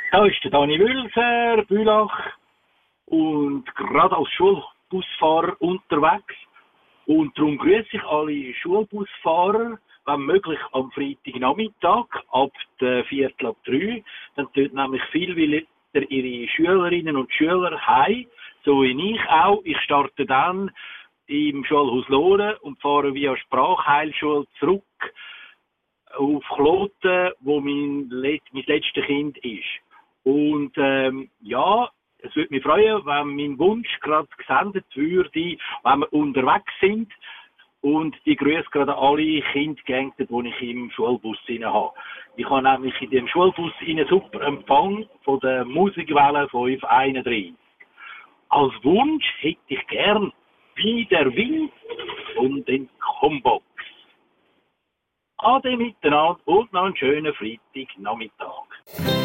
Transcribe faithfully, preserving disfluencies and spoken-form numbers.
Da ist der Dani Wülser, Bülach, und gerade als Schulbusfahrer unterwegs. Und darum grüße ich alle Schulbusfahrer, wenn möglich am Freitagnachmittag ab der Viertel ab drei. Dann tut nämlich viel wieder ihre Schülerinnen und Schüler heim, so wie ich auch. Ich starte dann im Schulhaus Lohren und fahre via Sprachheilschule zurück auf Kloten, wo mein, Let- mein letztes Kind ist. Und ähm, ja, es würde mich freuen, wenn mein Wunsch gerade gesendet würde, wenn wir unterwegs sind. Und ich grüße gerade alle Kindgänge, die ich im Schulbus rein habe. Ich habe nämlich in dem Schulbus einen super Empfang von der Musikwelle fünf einunddreißig. Als Wunsch hätte ich gern wie der Wind und den Combox. Ade miteinander und noch einen schönen Freitagnachmittag.